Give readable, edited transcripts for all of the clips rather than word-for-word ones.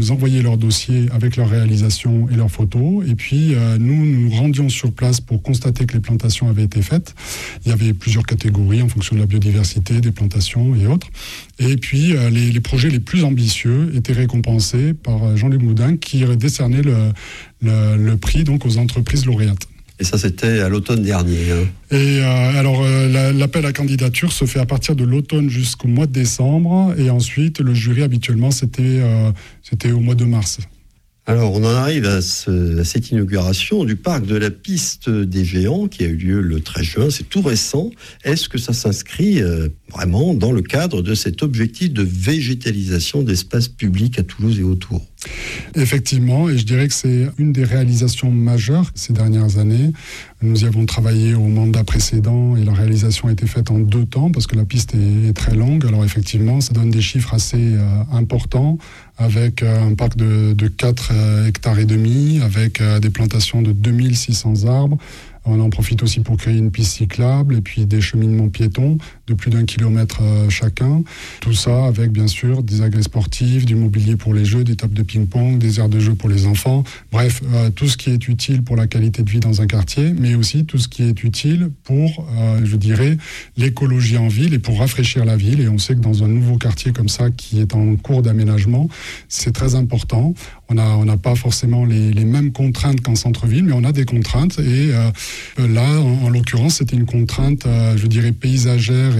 nous envoyaient leur dossier avec leurs réalisations et leurs photos. Et puis, nous nous rendions sur place pour constater que les plantations avaient été faites. Il y avait plusieurs catégories en fonction de la biodiversité, des plantations et autres. Et puis, les projets les plus ambitieux étaient récompensés par Jean-Luc Moudin qui décernait le prix donc, aux entreprises lauréates. Et ça, c'était à l'automne dernier. Et l'appel à candidature se fait à partir de l'automne jusqu'au mois de décembre. Et ensuite, le jury, habituellement, c'était au mois de mars. Alors, on en arrive à cette inauguration du parc de la Piste des Géants qui a eu lieu le 13 juin. C'est tout récent. Est-ce que ça s'inscrit vraiment dans le cadre de cet objectif de végétalisation d'espaces publics à Toulouse et autour ? Effectivement, et je dirais que c'est une des réalisations majeures ces dernières années. Nous y avons travaillé au mandat précédent et la réalisation a été faite en 2 temps parce que la piste est très longue. Alors effectivement, ça donne des chiffres assez importants avec un parc de 4 hectares et demi, avec des plantations de 2600 arbres. On en profite aussi pour créer une piste cyclable et puis des cheminements piétons de plus d'1 kilomètre chacun. Tout ça avec bien sûr des agrès sportifs, du mobilier pour les jeux, des tables de ping-pong, des aires de jeu pour les enfants. Bref, tout ce qui est utile pour la qualité de vie dans un quartier, mais aussi tout ce qui est utile pour, je dirais, l'écologie en ville et pour rafraîchir la ville. Et on sait que dans un nouveau quartier comme ça qui est en cours d'aménagement, c'est très important. On n'a pas forcément les mêmes contraintes qu'en centre-ville, mais on a des contraintes. Et là, en l'occurrence, c'était une contrainte, je dirais, paysagère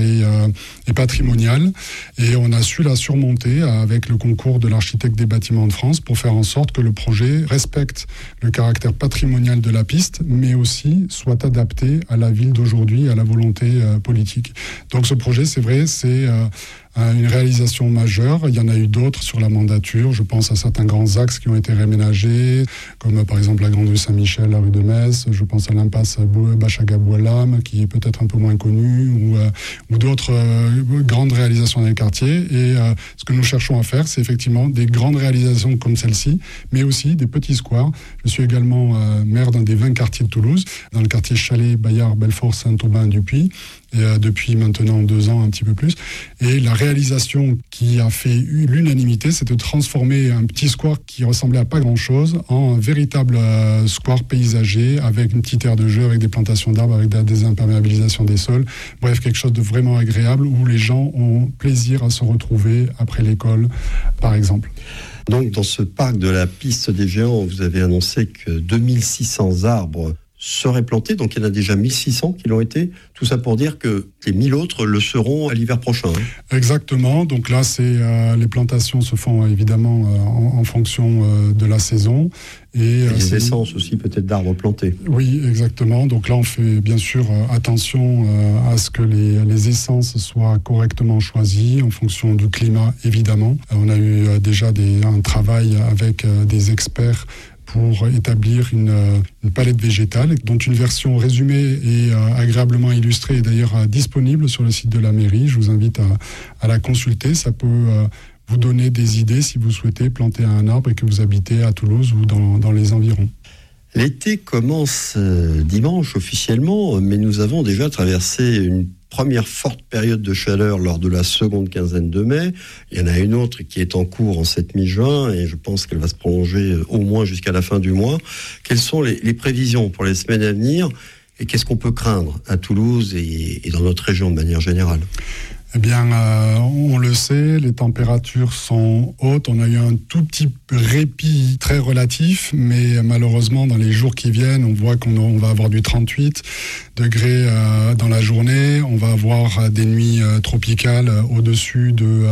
et patrimoniale. Et on a su la surmonter avec le concours de l'architecte des bâtiments de France pour faire en sorte que le projet respecte le caractère patrimonial de la piste, mais aussi soit adapté à la ville d'aujourd'hui, à la volonté politique. Donc ce projet, c'est vrai, c'est une réalisation majeure. Il y en a eu d'autres sur la mandature. Je pense à certains grands axes qui ont été réaménagés, comme par exemple la Grande Rue Saint-Michel, la rue de Metz. Je pense à l'impasse Bachaga-Boualam, qui est peut-être un peu moins connue, ou d'autres grandes réalisations dans les quartiers. Et ce que nous cherchons à faire, c'est effectivement des grandes réalisations comme celle-ci, mais aussi des petits squares. Je suis également maire d'un des 20 quartiers de Toulouse, dans le quartier Chalais, Bayard, Belfort, Saint-Aubin, Dupuy. Et depuis maintenant 2 ans, un petit peu plus. Et la réalisation qui a fait l'unanimité, c'est de transformer un petit square qui ressemblait à pas grand-chose en un véritable square paysager avec une petite aire de jeu, avec des plantations d'arbres, avec la désimperméabilisation des sols. Bref, quelque chose de vraiment agréable où les gens ont plaisir à se retrouver après l'école, par exemple. Donc, dans ce parc de la Piste des Géants, vous avez annoncé que 2600 arbres seraient plantés, donc il y en a déjà 1600 qui l'ont été. Tout ça pour dire que les 1000 autres le seront à l'hiver prochain. Exactement. Donc là, les plantations se font évidemment en fonction de la saison. Et les essences aussi peut-être d'arbres plantés. Oui, exactement. Donc là, on fait bien sûr attention à ce que les essences soient correctement choisies en fonction du climat, évidemment. On a eu déjà un travail avec des experts pour établir une palette végétale, dont une version résumée et agréablement illustrée est d'ailleurs disponible sur le site de la mairie. Je vous invite à la consulter. Ça peut vous donner des idées si vous souhaitez planter un arbre et que vous habitez à Toulouse ou dans les environs. L'été commence dimanche officiellement, mais nous avons déjà traversé une première forte période de chaleur lors de la seconde quinzaine de mai. Il y en a une autre qui est en cours en cette mi-juin et je pense qu'elle va se prolonger au moins jusqu'à la fin du mois. Quelles sont les prévisions pour les semaines à venir et qu'est-ce qu'on peut craindre à Toulouse et dans notre région de manière générale ? Eh bien, on le sait, les températures sont hautes. On a eu un tout petit répit très relatif, mais malheureusement, dans les jours qui viennent, on voit qu'on va avoir du 38 degrés dans la journée. On va avoir des nuits tropicales au-dessus de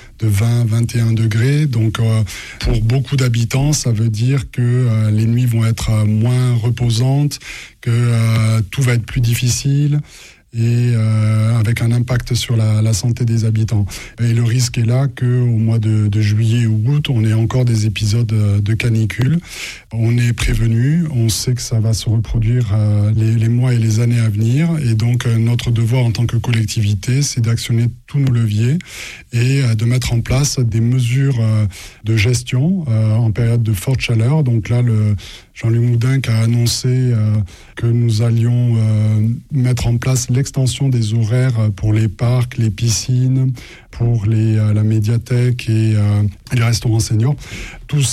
20-21 degrés. Donc, pour beaucoup d'habitants, ça veut dire que les nuits vont être moins reposantes, que tout va être plus difficile. Et avec un impact sur la santé des habitants. Et le risque est là qu'au mois de juillet ou août, on ait encore des épisodes de canicule. On est prévenu, on sait que ça va se reproduire les mois et les années à venir. Et donc, notre devoir en tant que collectivité, c'est d'actionner tous nos leviers et de mettre en place des mesures de gestion en période de forte chaleur. Donc là, Jean-Luc Moudenc a annoncé que nous allions mettre en place l'extension des horaires pour les parcs, les piscines, pour la médiathèque et les restaurants seniors. Tout